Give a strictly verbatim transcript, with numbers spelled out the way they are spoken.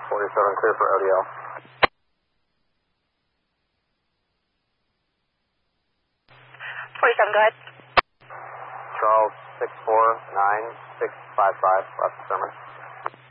forty-seven, clear for O D L. forty-seven, go ahead. Charles, six four nine six five five, left Sherman.